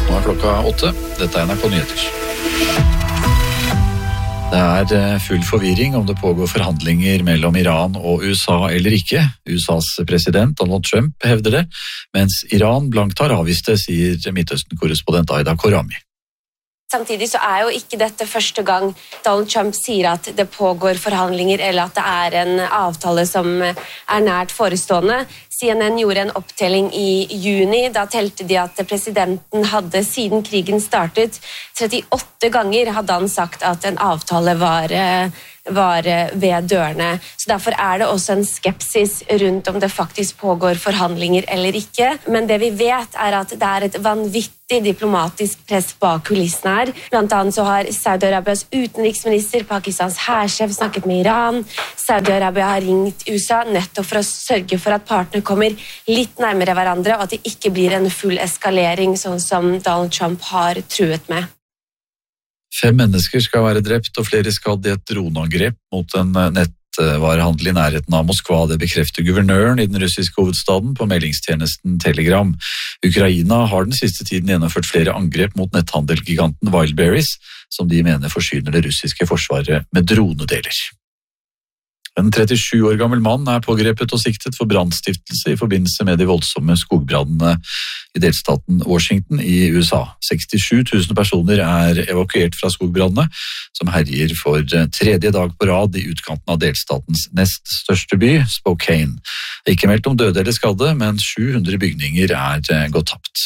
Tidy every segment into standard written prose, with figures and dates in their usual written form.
Nå klokka 8. Dette NRK Nyheter. Det full forvirring om det pågår forhandlinger mellom Iran og USA eller ikke. USAs president Donald Trump hevder det, mens Iran blankt har avvist det, sier Midtøsten-korrespondent Aida Korami. Samtidig så jo ikke dette første gang Donald Trump sier at det pågår forhandlinger eller at det en avtale som nært forestående. CNN gjorde en opptelling i juni. Da telte de at presidenten hadde siden krigen startet 38 ganger hadde han sagt at en avtale var ved dørene. Så derfor det også en skepsis rundt om det faktisk pågår forhandlinger eller ikke. Men det vi vet at det et vanvittig diplomatisk press bak kulissene her. Blant annet så har Saudi-Arabias utenriksminister, Pakistans hærsjef snakket med Iran. Saudi-Arabia har ringt USA nettopp for å sørge for at partene kommer litt nærmere hverandre, og at det ikke blir en full eskalering, sånn som Donald Trump har truet med. 5 mennesker skal være drept og flere skadd i et droneangrep mot en nettvarehandel i nærheten av Moskva. Det bekrefter guvernøren i den russiske hovedstaden på meldingstjenesten Telegram. Ukraina har den siste tiden gjennomført flere angrep mot netthandelgiganten Wildberries, som de mener forsyner det russiske forsvaret med dronedeler. En 37 år gammel mann pågrepet og siktet for brannstiftelse i forbindelse med de voldsomme skogbrannene i delstaten Washington i USA. 67 000 personer evakuert fra skogbrannene, som herjer for 3. dag på rad i utkanten av delstatens nest største by, Spokane. Det ikke meldt om døde eller skadde, men 700 bygninger gått tapt.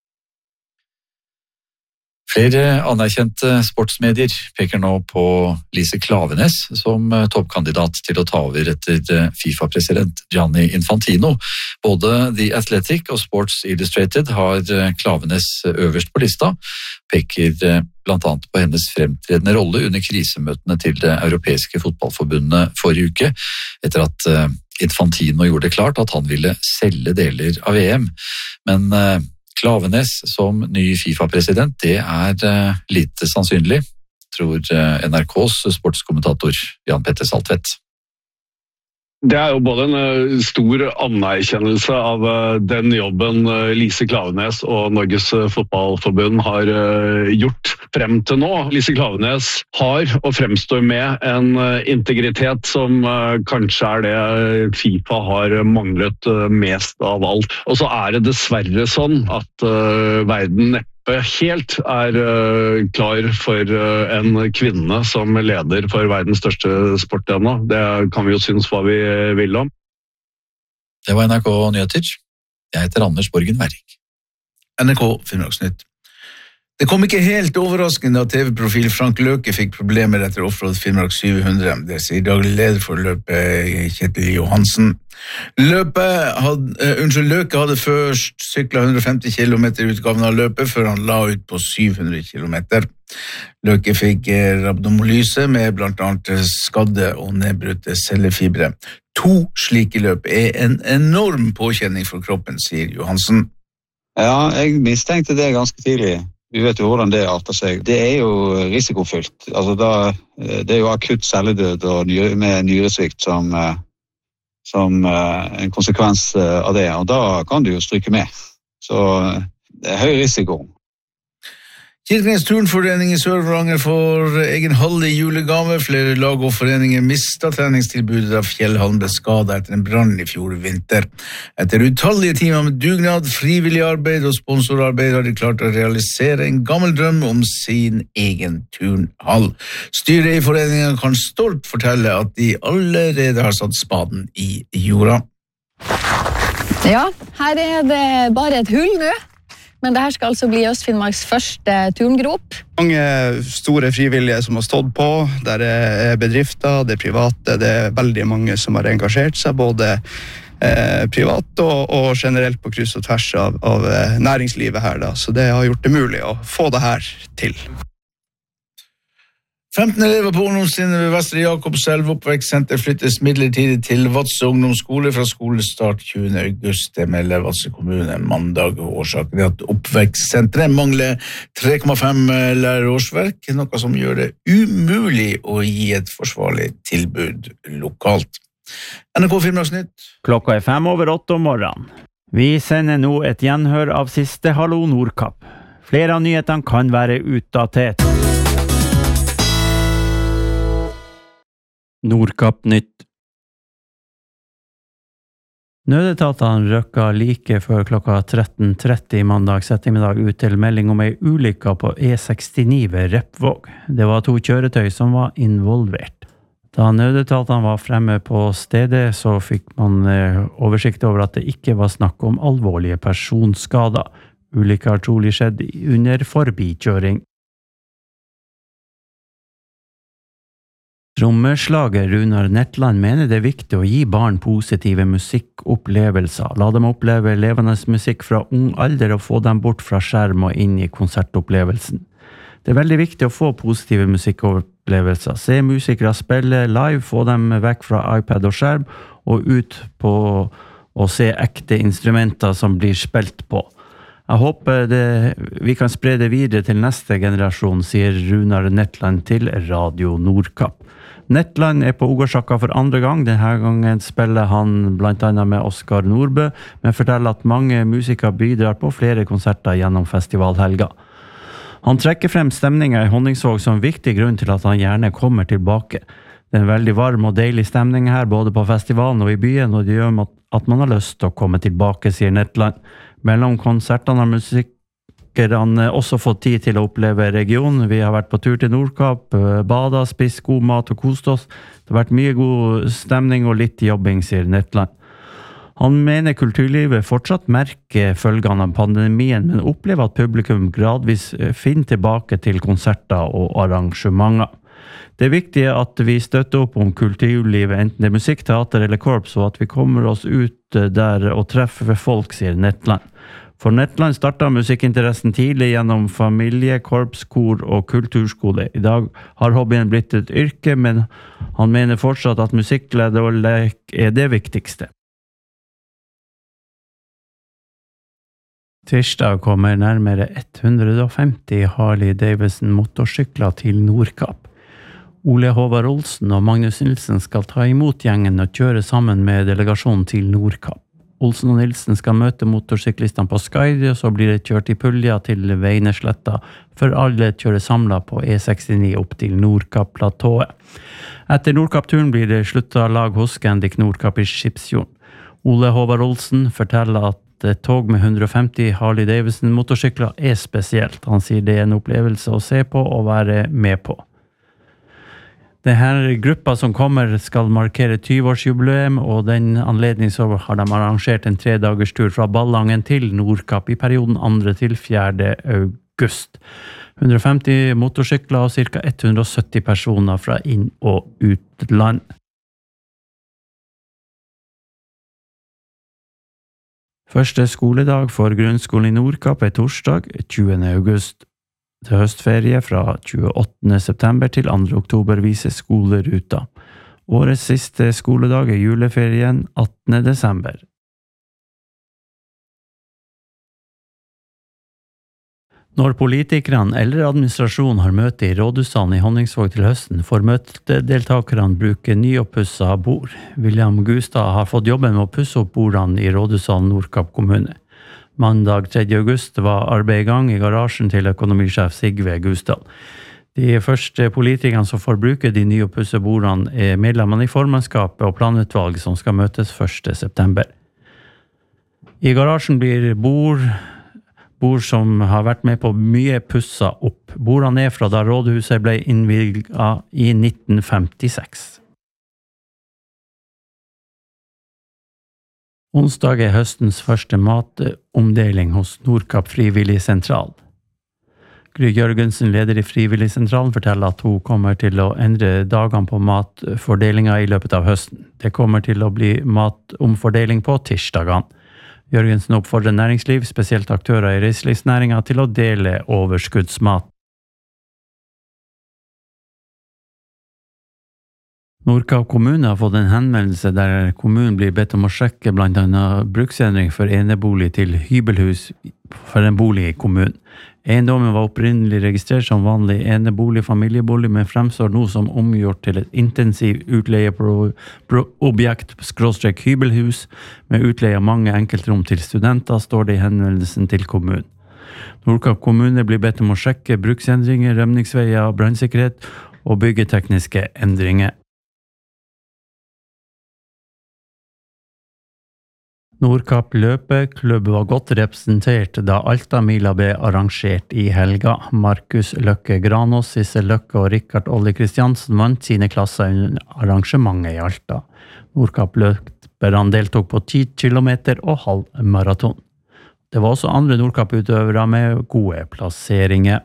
Flere anerkjente sportsmedier peker nå på Lise Klaveness som toppkandidat til å ta over etter FIFA-president Gianni Infantino. Både The Athletic og Sports Illustrated har Klaveness øverst på lista, peker blant annet på hennes fremtredende rolle under krisemøtene til det europeiske fotballforbundet forrige uke, etter at Infantino gjorde det klart at han ville selge deler av EM. Men Klaveness som ny FIFA-president, det lite sannsynlig, tror NRKs sportskommentator Jan Petter Saltvedt. Det jo både en stor anerkjennelse av den jobben Lise Klaveness og Norges fotballforbund har gjort frem til nå. Lise Klaveness har og fremstår med en integritet som kanskje det FIFA har manglet mest av alt. Og så det dessverre sånn at verden neppe helt klar for en kvinne som leder for verdens største sport ennå. Det kan vi jo synes hva vi vil om. Det var NRK Nyheter. Jeg heter Anders Borgen Verring. NRK Finnmarksnytt. Det kom ikke helt overraskende at TV-profil Frank Løke fikk problemer etter offroad Finnmark 700. Det sier daglig leder for løpet Kjetil Johansen. Løke hadde først syklet 150 km utgaven av løpet før han la ut på 700 km. Løke fikk rabdomyolyse med blant annet skadde og nedbrutte cellefibre. 2 slike løp en enorm påkjenning for kroppen, sier Johansen. Ja, jeg mistenkte det ganske tidlig. Vi vet jo hvordan det arter seg. Det jo risikofylt. Altså det jo akutt celledød og med nyresvikt som en konsekvens av det, og da kan du jo stryke med. Så det høy risiko. Kirkenes Turnforening i Sør-Varanger får egen hall i julegave. Flere lag og foreninger mistet treningstilbudet da fjellhallen ble skadet etter en brann i fjor vinter. Etter utallige timer med dugnad, frivillig arbeid og sponsorarbeid har de klart å realisere en gammel drøm om sin egen turnhall. Styret i foreningen kan stolt fortelle at de allerede har satt spaden i jorda. Ja, her det bare et hull nå. Men dette skal altså bli Øst-Finnmarks første turngrop. Mange store frivillige som har stått på, der bedrifter, det private, det veldig mange som har engasjert seg, både privat og generelt på kryss og tvers av næringslivet her. Så det har gjort det mulig å få det her til. 15 elever på ungdomstrinnet ved Vestre Jakobselv oppvekstsenter flyttes midlertidig til Vadsø ungdomsskole fra skolestart 20. august. Det melder Vadsø kommune mandag. Årsaken at oppvekstsenteret mangler 3,5 lærerårsverk, noe som gjør det umulig å gi et forsvarlig tilbud lokalt. NRK Finnmarksnytt. Klokka 5:05 om morgenen. Vi sender nå et gjenhør av siste Hallo Nordkapp. Flere av nyhetene kan være utdatert. Nordkapp nytt. Nødetatene røkka like før klokka 13:30 mandag ettermiddag ut til melding om ei ulykke på E69 ved Repvåg. Det var 2 kjøretøy som var involvert. Da nødetatene var fremme på stedet, så fikk man oversikt over at det ikke var snakk om alvorlige personskader. Ulykka har trolig skjedd under forbikjøring. Trommeslager Runar Netland mener det er viktig å gi barn positive musikkopplevelser. La dem oppleve levende musikk fra ung alder og få dem bort fra skjerm og inn i konsertopplevelsen. Det er veldig viktig å få positive musikkopplevelser. Se musikere spille live, få dem vekk fra iPad og skjerm og ut på å se ekte instrumenter som blir spilt på. Jeg håper vi kan spre det videre til neste generasjon, sier Runar Netland til Radio Nordkapp. Netland er på Ugarsakka for andre gang. Denne gangen spiller han blant annet med Oskar Nordbø, men forteller at mange musikere bidrar på flere konserter gjennom festivalhelga. Han trekker frem stemningen i Honningsvåg som viktig grunn til at han gjerne kommer tilbake. Det er en veldig varm og deilig stemning her, både på festivalen og i byen, og det gjør at man har lyst til å komme tilbake, sier Netland. Mellom konsertene har musikerne også fått tid til å oppleve regionen. Vi har vært på tur til Nordkapp, bada, spist god mat og kost oss. Det har vært mye god stemning og litt jobbing, sier Netland. Han mener kulturlivet fortsatt merker følgene av pandemien, men opplever at publikum gradvis finner tilbake til konserter og arrangementer. Det er viktig at vi støtter opp om kulturlivet, enten det er musikk, teater eller korps, og at vi kommer oss ut der og treffer folk, sier Netland. For Netland startet musikkinteressen tidlig gjennom familie, korps, kor og kulturskole. I dag har hobbyen blitt et yrke, men han mener fortsatt at musikkglede og lek er det viktigste. Tirsdag kommer nærmere 150 Harley Davidson motorsykler til Nordkapp. Ole Håvard Olsen og Magnus Nilsen skal ta imot gjengen og kjøre sammen med delegasjonen til Nordkapp. Olsen og Nilsen skal møte motorsyklistene på Skaidi, og så blir det kjørt i pulja til Veinesletta, for alle kjører samlet på E69 opp til Nordkapp-platået. Etter Nordkapp-turen blir det sluttet lag hos Scandic Nordkapp i Skipsfjorden. Ole Håvard Olsen forteller at et tog med 150 Harley Davidson motorsykler er spesielt. Han sier det er en opplevelse å se på og være med på. Denne gruppa som kommer skal markere 20-årsjubileum, og den anledning så har de arrangert en 3-dagers tur fra Ballangen til Nordkapp i perioden 2. til 4. august. 150 motorsykler og ca. 170 personer fra inn- og utland. Første skoledag for grunnskolen i Nordkapp er torsdag 20. august. Til høstferie fra 28. september til 2. oktober viser skoleruta. Årets siste skoledag er juleferien 18. desember. Når politikerne eller administrasjonen har møte i rådhussalen i Honningsvåg til høsten, får møtedeltakerne bruke nyoppusset bord. William Gustad har fått jobben med å pusse opp bordene i rådhussalen Nordkapp kommune. Mandag 3. august var arbeid i gang i garasjen til økonomisjef Sigve Gustad. De første politikerne som får bruke de nye pussebordene er medlemmene i formannskapet og planutvalg som skal møtes 1. september. I garasjen blir bord som har vært med på mye pusset opp. Bordene er fra da rådhuset ble innviet i 1956. Onsdag er høstens første matomdeling hos Nordkapp Frivillig Sentral. Gry Jørgensen, leder i Frivillig Sentralen, forteller at hun kommer til å endre dagene på matfordelingen i løpet av høsten. Det kommer til å bli matomfordeling på tirsdagene. Jørgensen oppfordrer næringsliv, spesielt aktører i reiselivsnæringen, til å dele overskuddsmat. Nordkapp kommune har fått en henvendelse der kommunen blir bedt om å sjekke blant annet bruksendring for enebolig til hybelhus for en bolig i kommunen. Eiendommen var opprinnelig registrert som vanlig enebolig familiebolig, men fremstår nå som omgjort til et intensiv utleieobjekt /hybelhus med utleie av mange enkeltrom til studenter, står det i henvendelsen til kommunen. Nordkapp kommune blir bedt om å sjekke bruksendringer, rømningsveier, brannsikkerhet og byggetekniske endringer. Nordkapp løpeklubb var godt representert da Altamila ble arrangert i helga. Markus Løkke Granås, Sissel Løkke og Rikard Olli Kristiansen vant sine klasser under arrangementet i Alta. Nordkapp løperne deltok på 10 kilometer og halvmaraton. Det var også andre Nordkapp-utøvere med gode plasseringer.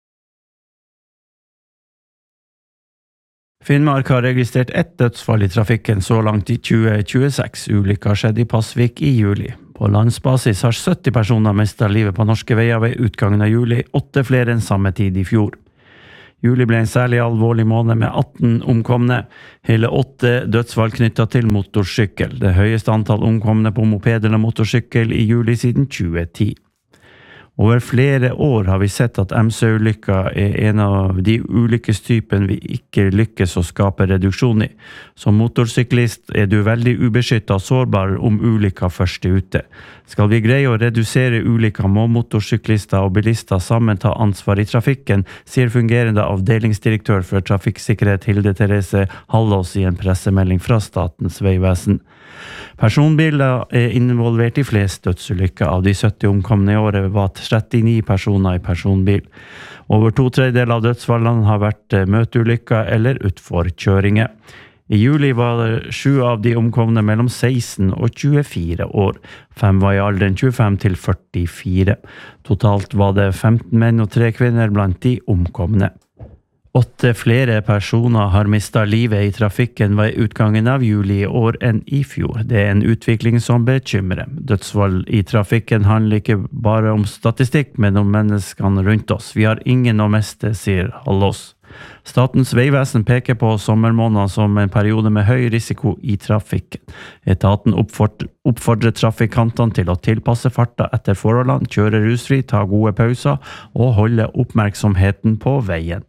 Finnmark har registrert 1 dødsfall i trafikken så langt i 2026. Ulykka skjedde i Pasvik i juli. På landsbasis har 70 personer mistet livet på norske veier ved utgangen av juli, 8 flere enn samme tid i fjor. Juli ble en særlig alvorlig måned med 18 omkomne, hele 8 dødsfall knyttet til motorsykkel. Det høyeste antall omkomne på moped eller motorsykkel i juli siden 2010. Over flere år har vi sett at MC-ulykka en av de ulykkestypen vi ikke lykkes å skape reduksjon i. Som motorsyklist du veldig ubeskyttet og sårbar om ulykka først ute. Skal vi greie å redusere ulykka, må motorsyklister og bilister sammen ta ansvar i trafikken, sier fungerende avdelingsdirektør for trafikksikkerhet Hilde Therese Hallås i en pressemelding fra Statens vegvesen. Personbiler involvert i flest dødsulykker. Av de 70 omkomne i året var 39 personer i personbil. Over 2/3 av dødsfallene har vært møteulykker eller utforkjøringer. I juli var det 7 av de omkomne mellom 16 og 24 år. 5 var i alderen 25 til 44. Totalt var det 15 menn og 3 kvinner blant de omkomne. 8 flere personer har mistet livet i trafikken ved utgangen av juli i år enn i fjor. Det en utvikling som bekymrer. Dødsfall i trafikken handler ikke bare om statistikk, men om menneskene rundt oss. Vi har ingen å miste, sier Hallås. Statens vegvesen peker på sommermåneder som en periode med høy risiko i trafikken. Etaten oppfordrer trafikantene til å tilpasse farta etter forholdene, kjøre rusfri, ta gode pauser og holde oppmerksomheten på veien.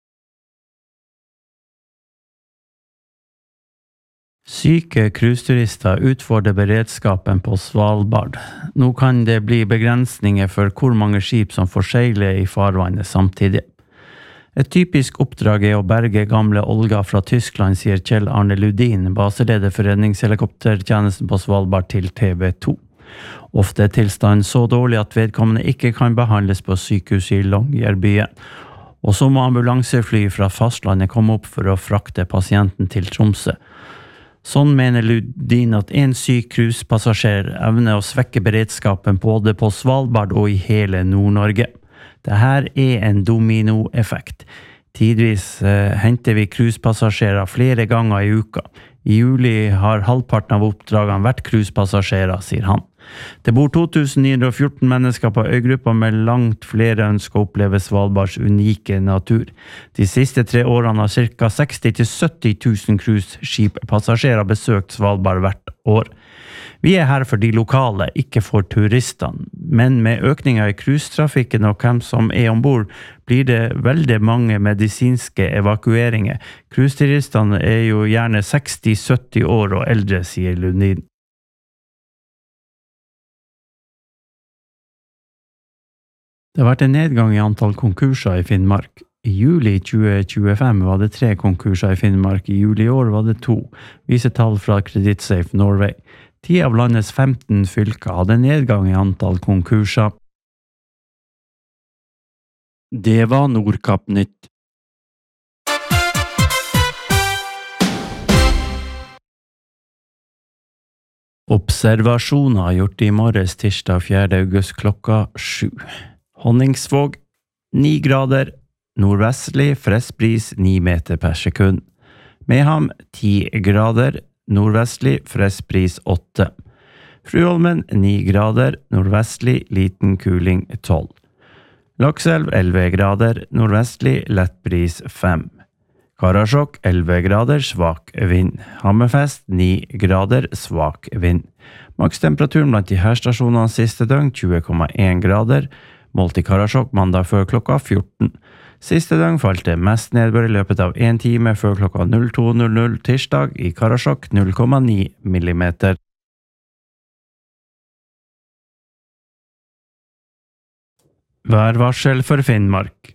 Syke cruiseturister utfordrer beredskapen på Svalbard. Nå kan det bli begrensninger for hvor mange skip som får seile i farvannet samtidig. Et typisk oppdrag å berge gamle Olga fra Tyskland, sier Kjell Arne Ludin, baseleder for redningshelikoptertjenesten på Svalbard til TV 2. Ofte er tilstanden så dårlig at vedkommende ikke kan behandles på sykehus i Longyearbyen. Og så må ambulansefly fra fastlandet komme opp for å frakte pasienten til Tromsø. Sånn mener Ludin at en syk cruisepassasjer evner å svekke beredskapen både på Svalbard og i hele Nord-Norge. Dette en dominoeffekt. Tidvis henter vi cruisepassasjerer flere ganger i uka. I juli har halvparten av oppdragene vært cruisepassasjerer, sier han. Det bor 2914 mennesker på øygruppa, med langt flere ønsker å oppleve Svalbards unike natur. De siste 3 årene har ca. 60 til 70 000 cruiseskippassasjerer besøkt Svalbard hvert år. Vi her for de lokale, ikke for turistene. Men med økningen i cruisetrafikken og hvem som ombord, blir det veldig mange medisinske evakueringer. Cruiseturistene jo gjerne 60-70 år og eldre, sier Lundin. Det har vært en nedgang i antall konkurser i Finnmark. I juli 2025 var det 3 konkurser i Finnmark. I juli i år var det 2, viser tall fra Creditsafe Norway. 10 av landets 15 fylker hadde nedgang i antall konkurser. Det var Nordkapp Nytt. Observasjoner gjort i morges tirsdag 4. august klokka 7. Honningsvåg 9 grader, nordvestlig, frisk bris 9 meter per sekund. Meham 10 grader, nordvestlig, frisk bris 8. Fruholmen 9 grader, nordvestlig, liten kuling 12. Lakselv 11 grader, nordvestlig, lett bris 5. Karasjok 11 grader, svak vind. Hammerfest 9 grader, svak vind. Makstemperaturen blant de her stasjonene siste døgn 20,1 grader, målt i Karasjok mandag før klokka 14. Siste døgn falt det mest nedbør i løpet av 1 time før klokka 02.00 tirsdag i Karasjok 0,9 millimeter. Værvarsel for Finnmark.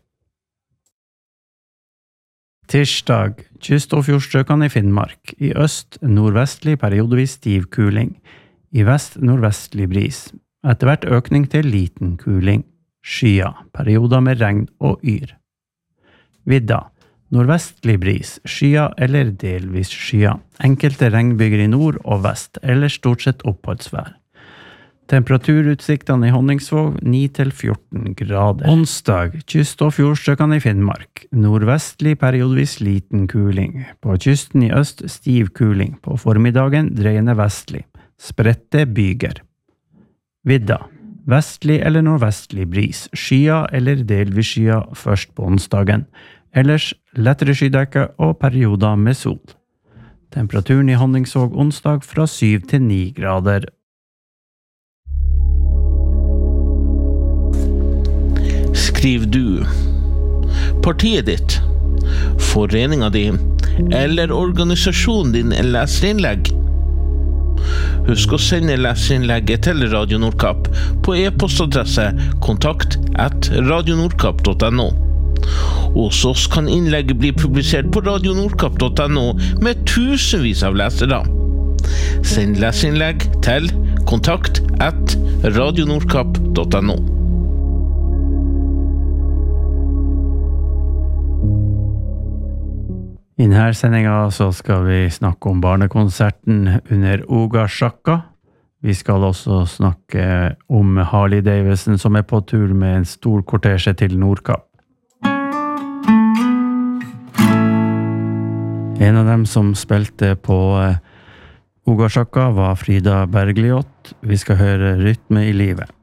Tirsdag, kyst- og fjordstrøkene i Finnmark. I øst nordvestlig periodevis stiv kuling. I vest nordvestlig bris. Etter hvert økning til liten kuling. Skya, perioder med regn og yr. Vidda, nordvestlig bris, skya eller delvis skya. Enkelte regnbyger i nord og vest, eller stort sett oppholdsvær. Temperaturutsiktene i Honningsvåg 9-14 grader. Onsdag, kyst- og fjordstrøkene i Finnmark. Nordvestlig periodevis liten kuling. På kysten i øst stiv kuling. På formiddagen dreiende vestlig. Spredte byger. Vidda. Vestlig eller nordvestlig bris. Skya eller delvis skya først på onsdagen. Ellers lettere skydekke og perioder med sol. Temperaturen i Honningsvåg onsdag fra 7-9 grader. Skriv du partiet ditt, foreninga di eller organisasjonen din leserinnlegg? Husk å sende leserinnlegget til Radio Nordkapp på e-postadresse kontakt@radionordkapp.no. Hos oss kan innlegget bli publisert på radionordkapp.no med tusenvis av lesere. Send leserinnlegg til kontakt@radionordkapp.no. I denne sendinga så skal vi snakke om barnekonserten under Ogasjaka. Vi skal også snakke om Harley Davidson som på tur med en stor kortesje til Nordkapp. En av dem som spilte på Ogasjaka var Frida Bergljot. Vi skal høre Rytme i livet.